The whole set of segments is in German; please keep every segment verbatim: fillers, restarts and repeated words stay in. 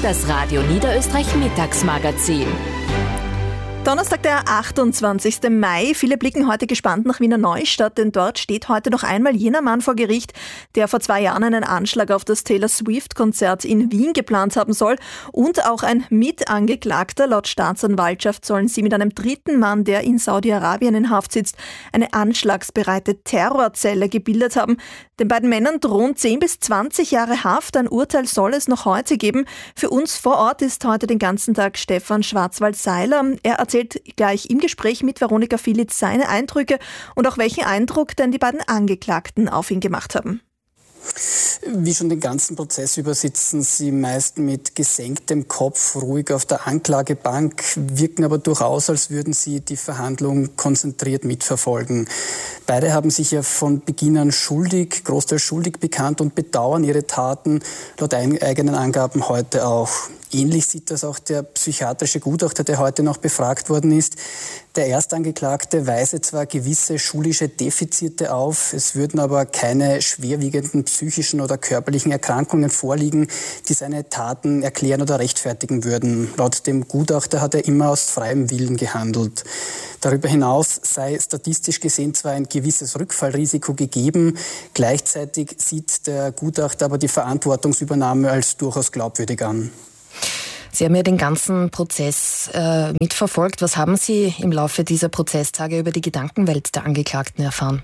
das Radio Niederösterreich Mittagsmagazin. Donnerstag, der achtundzwanzigsten Mai. Viele blicken heute gespannt nach Wiener Neustadt, denn dort steht heute noch einmal jener Mann vor Gericht, der vor zwei Jahren einen Anschlag auf das Taylor Swift-Konzert in Wien geplant haben soll. Und auch ein Mitangeklagter. Laut Staatsanwaltschaft sollen sie mit einem dritten Mann, der in Saudi-Arabien in Haft sitzt, eine anschlagsbereite Terrorzelle gebildet haben. Den beiden Männern drohen zehn bis zwanzig Jahre Haft. Ein Urteil soll es noch heute geben. Für uns vor Ort ist heute den ganzen Tag Stefan Schwarzwald-Seiler. Er erzählt gleich im Gespräch mit Veronika Filitz seine Eindrücke und auch welchen Eindruck denn die beiden Angeklagten auf ihn gemacht haben. Wie schon den ganzen Prozess über sitzen sie meist mit gesenktem Kopf ruhig auf der Anklagebank, wirken aber durchaus, als würden sie die Verhandlung konzentriert mitverfolgen. Beide haben sich ja von Beginn an schuldig, großteils schuldig bekannt und bedauern ihre Taten laut eigenen Angaben heute auch. Ähnlich sieht das auch der psychiatrische Gutachter, der heute noch befragt worden ist. Der Erstangeklagte weise zwar gewisse schulische Defizite auf, es würden aber keine schwerwiegenden psychischen oder körperlichen Erkrankungen vorliegen, die seine Taten erklären oder rechtfertigen würden. Laut dem Gutachter hat er immer aus freiem Willen gehandelt. Darüber hinaus sei statistisch gesehen zwar ein gewisses Rückfallrisiko gegeben, gleichzeitig sieht der Gutachter aber die Verantwortungsübernahme als durchaus glaubwürdig an. Sie haben ja den ganzen Prozess äh, mitverfolgt. Was haben Sie im Laufe dieser Prozesstage über die Gedankenwelt der Angeklagten erfahren?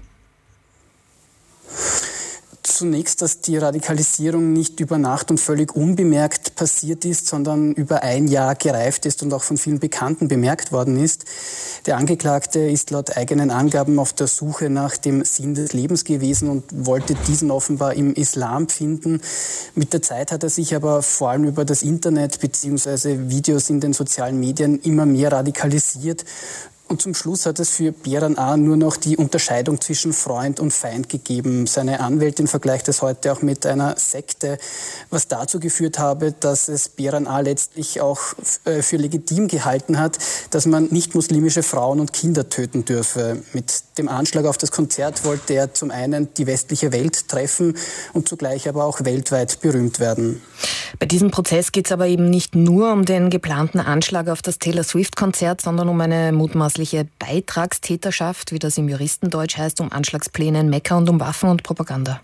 Zunächst, dass die Radikalisierung nicht über Nacht und völlig unbemerkt passiert ist, sondern über ein Jahr gereift ist und auch von vielen Bekannten bemerkt worden ist. Der Angeklagte ist laut eigenen Angaben auf der Suche nach dem Sinn des Lebens gewesen und wollte diesen offenbar im Islam finden. Mit der Zeit hat er sich aber vor allem über das Internet bzw. Videos in den sozialen Medien immer mehr radikalisiert. Und zum Schluss hat es für Beran A. nur noch die Unterscheidung zwischen Freund und Feind gegeben. Seine Anwältin vergleicht es heute auch mit einer Sekte, was dazu geführt habe, dass es Beran A. letztlich auch für legitim gehalten hat, dass man nicht-muslimische Frauen und Kinder töten dürfe. Mit dem Anschlag auf das Konzert wollte er zum einen die westliche Welt treffen und zugleich aber auch weltweit berühmt werden. Bei diesem Prozess geht es aber eben nicht nur um den geplanten Anschlag auf das Taylor Swift-Konzert, sondern um eine mutmaßliche Beitragstäterschaft, wie das im Juristendeutsch heißt, um Anschlagspläne in Mekka und um Waffen und Propaganda.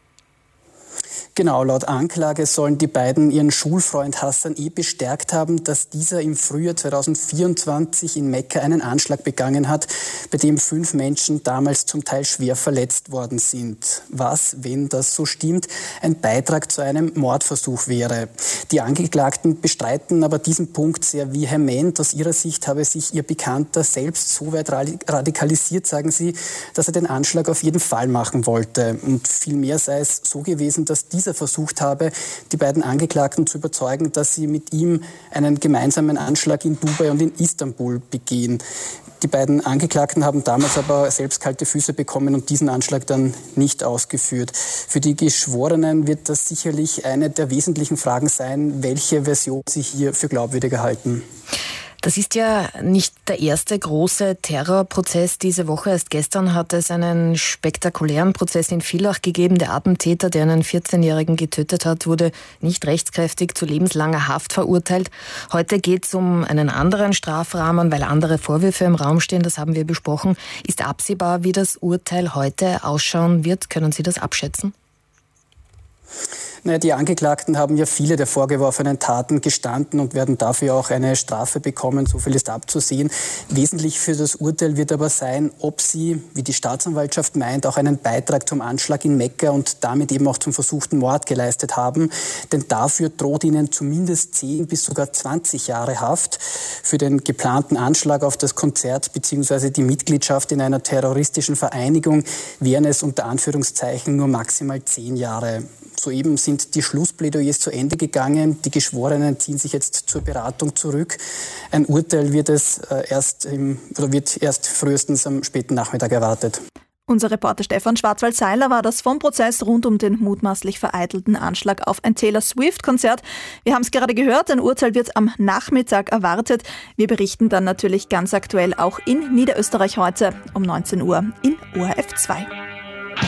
Genau, laut Anklage sollen die beiden ihren Schulfreund Hassan E. bestärkt haben, dass dieser im Frühjahr zweitausendvierundzwanzig in Mekka einen Anschlag begangen hat, bei dem fünf Menschen damals zum Teil schwer verletzt worden sind. Was, wenn das so stimmt, ein Beitrag zu einem Mordversuch wäre. Die Angeklagten bestreiten aber diesen Punkt sehr vehement. Aus ihrer Sicht habe sich ihr Bekannter selbst so weit radikalisiert, sagen sie, dass er den Anschlag auf jeden Fall machen wollte. Und vielmehr sei es so gewesen, dass dieser versucht habe, die beiden Angeklagten zu überzeugen, dass sie mit ihm einen gemeinsamen Anschlag in Dubai und in Istanbul begehen. Die beiden Angeklagten haben damals aber selbst kalte Füße bekommen und diesen Anschlag dann nicht ausgeführt. Für die Geschworenen wird das sicherlich eine der wesentlichen Fragen sein, welche Version sie hier für glaubwürdiger halten. Das ist ja nicht der erste große Terrorprozess diese Woche. Erst gestern hat es einen spektakulären Prozess in Villach gegeben. Der Attentäter, der einen vierzehnjährigen getötet hat, wurde nicht rechtskräftig zu lebenslanger Haft verurteilt. Heute geht es um einen anderen Strafrahmen, weil andere Vorwürfe im Raum stehen. Das haben wir besprochen. Ist absehbar, wie das Urteil heute ausschauen wird? Können Sie das abschätzen? Naja, die Angeklagten haben ja viele der vorgeworfenen Taten gestanden und werden dafür auch eine Strafe bekommen. So viel ist abzusehen. Wesentlich für das Urteil wird aber sein, ob sie, wie die Staatsanwaltschaft meint, auch einen Beitrag zum Anschlag in Mekka und damit eben auch zum versuchten Mord geleistet haben. Denn dafür droht ihnen zumindest zehn bis sogar zwanzig Jahre Haft. Für den geplanten Anschlag auf das Konzert bzw. die Mitgliedschaft in einer terroristischen Vereinigung wären es unter Anführungszeichen nur maximal zehn Jahre. Soeben sind die Schlussplädoyers zu Ende gegangen. Die Geschworenen ziehen sich jetzt zur Beratung zurück. Ein Urteil wird es äh, erst im, oder wird erst frühestens am späten Nachmittag erwartet. Unser Reporter Stefan Schwarzwald-Seiler war das vom Prozess rund um den mutmaßlich vereitelten Anschlag auf ein Taylor Swift-Konzert. Wir haben es gerade gehört, ein Urteil wird am Nachmittag erwartet. Wir berichten dann natürlich ganz aktuell auch in Niederösterreich heute um neunzehn Uhr in O R F zwei.